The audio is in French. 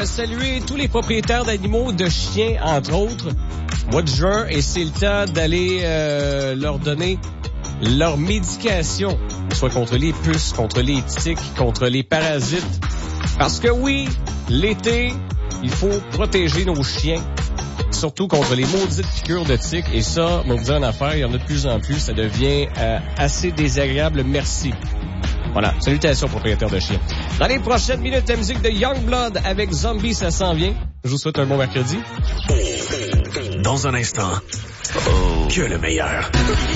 saluer tous les propriétaires d'animaux, de chiens, entre autres. Mois de juin, et c'est le temps d'aller leur donner leur médication, soit contre les puces, contre les tiques, contre les parasites. Parce que oui, l'été, il faut protéger nos chiens, surtout contre les maudites piqûres de tiques. Et ça, on vous dit en affaire, il y en a de plus en plus, ça devient assez désagréable. Merci. Voilà, salutations propriétaires de chiens. Dans les prochaines minutes, la musique de Youngblood avec Zombie, ça s'en vient. Je vous souhaite un bon mercredi. Dans un instant, que le meilleur.